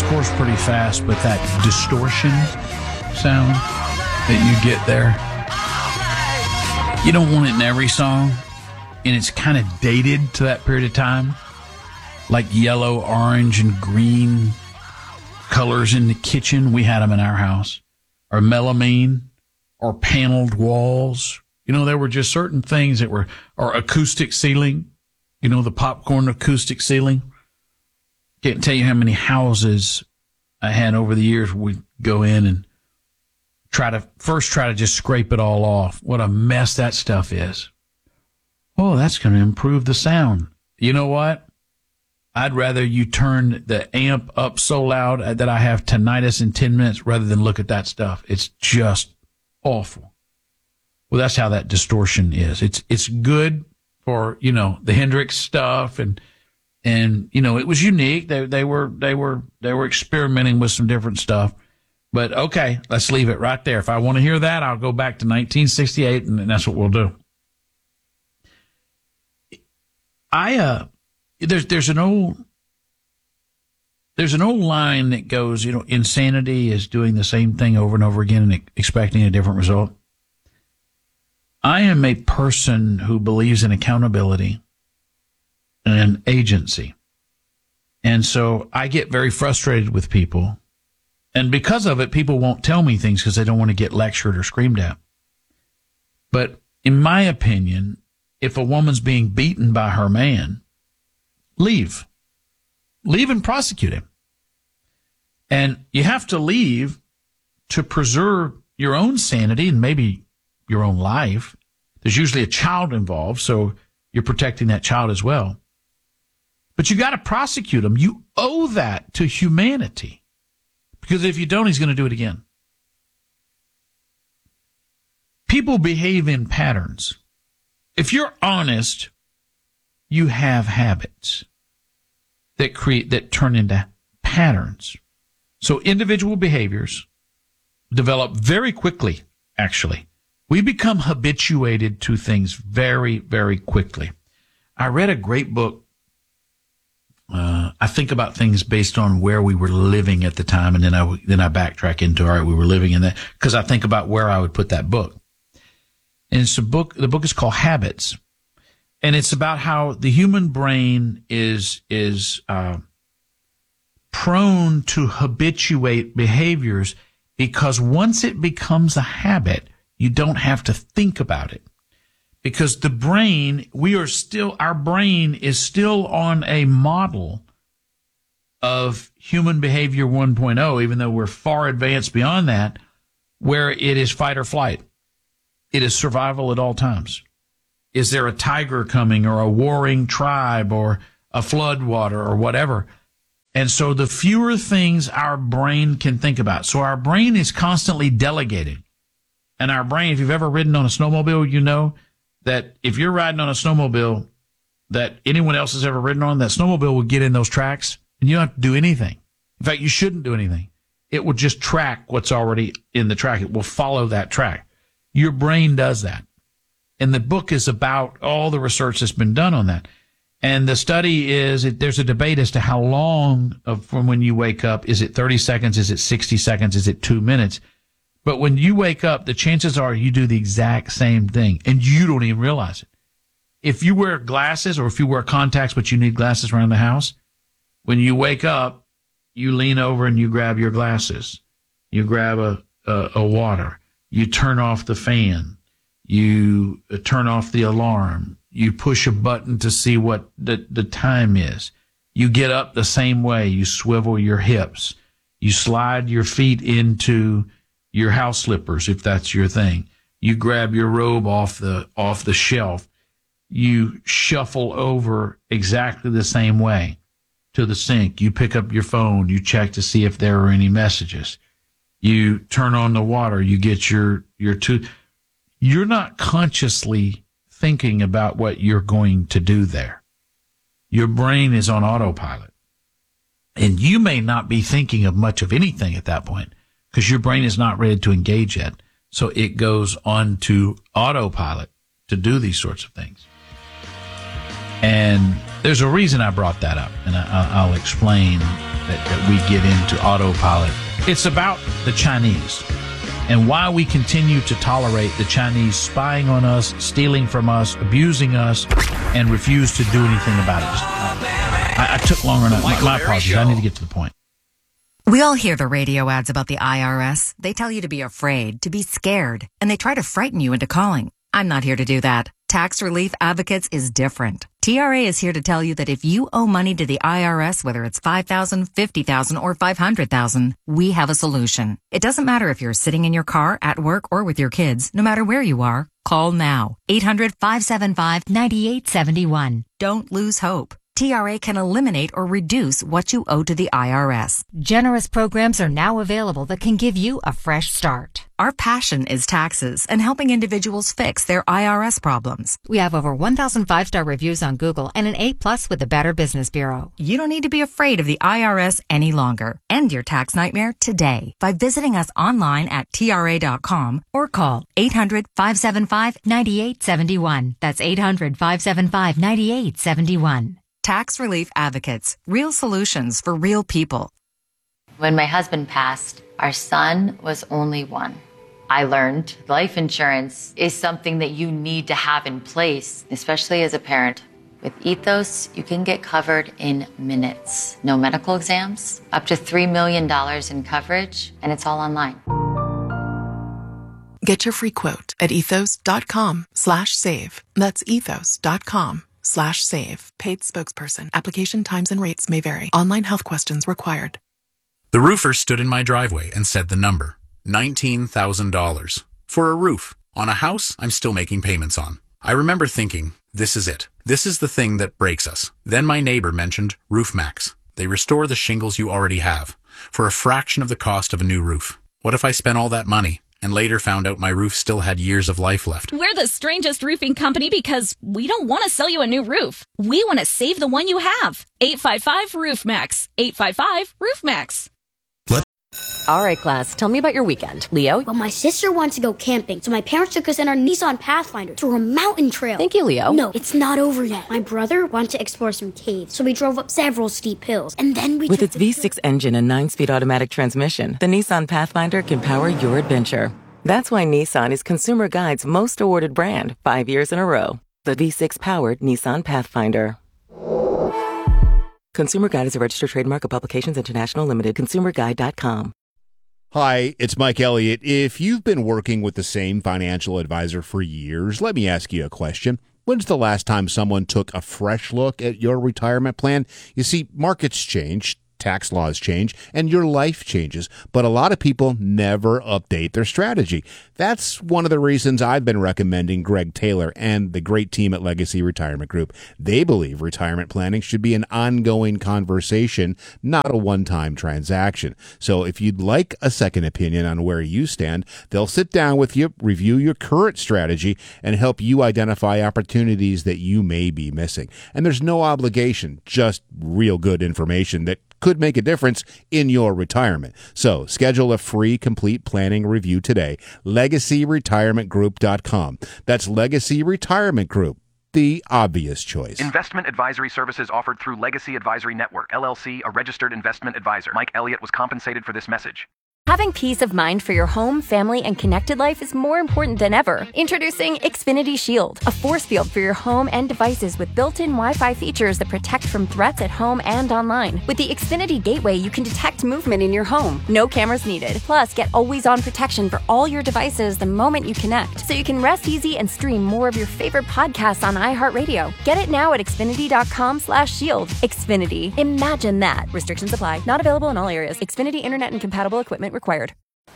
course pretty fast, but that distortion sound that you get there, you don't want it in every song, and it's kind of dated to that period of time, like yellow, orange, and green colors in the kitchen. We had them in our house, or melamine, or paneled walls. You know, there were just certain things that were, or acoustic ceiling, you know, the popcorn acoustic ceiling. Can't tell you how many houses I had over the years. We'd go in and try to just scrape it all off. What a mess that stuff is. Oh, that's going to improve the sound. You know what? I'd rather you turn the amp up so loud that I have tinnitus in 10 minutes rather than look at that stuff. It's just awful. Well, that's how that distortion is. It's good for, you know, the Hendrix stuff and you know, it was unique. They were experimenting with some different stuff. But okay, let's leave it right there. If I want to hear that, I'll go back to 1968 and that's what we'll do. There's an old line that goes, you know, insanity is doing the same thing over and over again and expecting a different result. I am a person who believes in accountability and agency. And so I get very frustrated with people. And because of it, people won't tell me things because they don't want to get lectured or screamed at. But in my opinion, if a woman's being beaten by her man, leave. Leave and prosecute him. And you have to leave to preserve your own sanity and maybe your own life. There's usually a child involved, so you're protecting that child as well. But you got to prosecute him. You owe that to humanity. Because if you don't, he's going to do it again. People behave in patterns. If you're honest, you have habits that turn into patterns. So individual behaviors develop very quickly, actually. We become habituated to things very, very quickly. I read a great book. I think about things based on where we were living at the time, and then I backtrack into, all right, we were living in that, because I think about where I would put that book. And it's a book. The book is called Habits, and it's about how the human brain is prone to habituate behaviors, because once it becomes a habit, you don't have to think about it. Because the brain, our brain is still on a model of human behavior 1.0, even though we're far advanced beyond that, where it is fight or flight. It is survival at all times. Is there a tiger coming or a warring tribe or a flood water or whatever? And so the fewer things our brain can think about. So our brain is constantly delegating. And our brain, if you've ever ridden on a snowmobile, you know that if you're riding on a snowmobile that anyone else has ever ridden on, that snowmobile will get in those tracks and you don't have to do anything. In fact, you shouldn't do anything. It will just track what's already in the track. It will follow that track. Your brain does that. And the book is about all the research that's been done on that. And the study there's a debate as to how long from when you wake up. Is it 30 seconds? Is it 60 seconds? Is it 2 minutes? But when you wake up, the chances are you do the exact same thing, and you don't even realize it. If you wear glasses or if you wear contacts but you need glasses around the house, when you wake up, you lean over and you grab your glasses. You grab a water. You turn off the fan. You turn off the alarm. You push a button to see what the time is. You get up the same way. You swivel your hips. You slide your feet into your house slippers, if that's your thing. You grab your robe off the shelf. You shuffle over exactly the same way to the sink. You pick up your phone. You check to see if there are any messages. You turn on the water. You get your tooth. You're not consciously thinking about what you're going to do there. Your brain is on autopilot. And you may not be thinking of much of anything at that point, because your brain is not ready to engage yet. So it goes on to autopilot to do these sorts of things. And There's a reason I brought that up, and I'll explain that we get into autopilot. It's about the Chinese and why we continue to tolerate the Chinese spying on us, stealing from us, abusing us, and refuse to do anything about it. I took longer than my apologies. I need to get to the point. We all hear the radio ads about the IRS. They tell you to be afraid, to be scared, and they try to frighten you into calling. I'm not here to do that. Tax Relief Advocates is different. TRA is here to tell you that if you owe money to the IRS, whether it's $5,000, $50,000, or $500,000, we have a solution. It doesn't matter if you're sitting in your car, at work, or with your kids. No matter where you are, call now. 800-575-9871. Don't lose hope. TRA can eliminate or reduce what you owe to the IRS. Generous programs are now available that can give you a fresh start. Our passion is taxes and helping individuals fix their IRS problems. We have over 1,000 5-star reviews on Google and an A+ with the Better Business Bureau. You don't need to be afraid of the IRS any longer. End your tax nightmare today by visiting us online at TRA.com or call 800-575-9871. That's 800-575-9871. Tax Relief Advocates. Real solutions for real people. When my husband passed, our son was only one. I learned life insurance is something that you need to have in place, especially as a parent. With Ethos, you can get covered in minutes. No medical exams, up to $3 million in coverage, and it's all online. Get your free quote at ethos.com/save. That's ethos.com/save. Paid spokesperson. Application times and rates may vary. Online health questions required. The roofer stood in my driveway and said the number, $19,000. For a roof on a house I'm still making payments on. I remember thinking, this is it. This is the thing that breaks us. Then my neighbor mentioned RoofMax. They restore the shingles you already have for a fraction of the cost of a new roof. What if I spent all that money and later found out my roof still had years of life left? We're the strangest roofing company because we don't want to sell you a new roof. We want to save the one you have. 855-ROOFMAX. 855-ROOFMAX. All right, class, tell me about your weekend. Leo? Well, my sister wants to go camping, so my parents took us in our Nissan Pathfinder through a mountain trail. Thank you, Leo. No, it's not over yet. My brother wanted to explore some caves, so we drove up several steep hills, and then we With its V6 engine and 9-speed automatic transmission, the Nissan Pathfinder can power your adventure. That's why Nissan is Consumer Guide's most awarded brand 5 years in a row. The V6-powered Nissan Pathfinder. Consumer Guide is a registered trademark of Publications International Limited. ConsumerGuide.com. Hi, it's Mike Elliott. If you've been working with the same financial advisor for years, let me ask you a question. When's the last time someone took a fresh look at your retirement plan? You see, markets change, tax laws change, and your life changes, but a lot of people never update their strategy. That's one of the reasons I've been recommending Greg Taylor and the great team at Legacy Retirement Group. They believe retirement planning should be an ongoing conversation, not a one-time transaction. So if you'd like a second opinion on where you stand, they'll sit down with you, review your current strategy, and help you identify opportunities that you may be missing. And there's no obligation, just real good information that could make a difference in your retirement. So schedule a free complete planning review today. LegacyRetirementGroup.com. That's Legacy Retirement Group, the obvious choice. Investment advisory services offered through Legacy Advisory Network, LLC, a registered investment advisor. Mike Elliott was compensated for this message. Having peace of mind for your home, family, and connected life is more important than ever. Introducing Xfinity Shield, a force field for your home and devices with built-in Wi-Fi features that protect from threats at home and online. With the Xfinity Gateway, you can detect movement in your home. No cameras needed. Plus, get always-on protection for all your devices the moment you connect, so you can rest easy and stream more of your favorite podcasts on iHeartRadio. Get it now at Xfinity.com/shield. Xfinity. Imagine that. Restrictions apply. Not available in all areas. Xfinity Internet and compatible equipment required.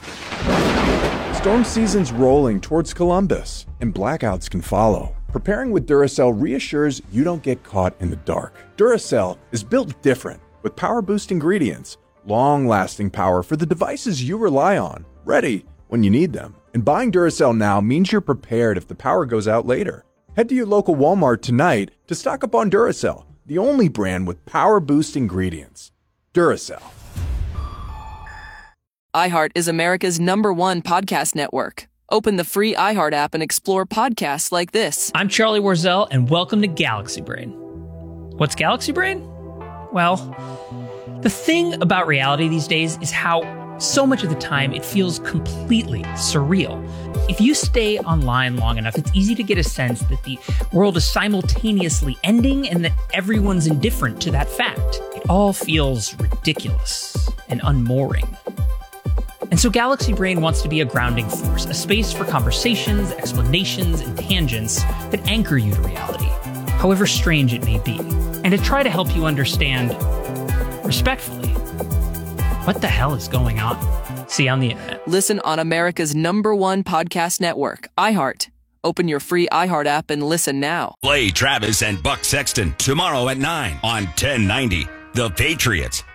Storm season's rolling towards Columbus, and blackouts can follow. Preparing with Duracell reassures you don't get caught in the dark. Duracell is built different, with power-boost ingredients, long-lasting power for the devices you rely on, ready when you need them. And buying Duracell now means you're prepared if the power goes out later. Head to your local Walmart tonight to stock up on Duracell, the only brand with power-boost ingredients. Duracell. iHeart is America's #1 podcast network. Open the free iHeart app and explore podcasts like this. I'm Charlie Warzel, and welcome to Galaxy Brain. What's Galaxy Brain? Well, the thing about reality these days is how so much of the time it feels completely surreal. If you stay online long enough, it's easy to get a sense that the world is simultaneously ending and that everyone's indifferent to that fact. It all feels ridiculous and unmooring. And so Galaxy Brain wants to be a grounding force, a space for conversations, explanations, and tangents that anchor you to reality, however strange it may be, and to try to help you understand, respectfully, what the hell is going on? See you on the internet. Listen on America's #1 podcast network, iHeart. Open your free iHeart app and listen now. Play Travis and Buck Sexton tomorrow at 9 on 1090 The Patriots.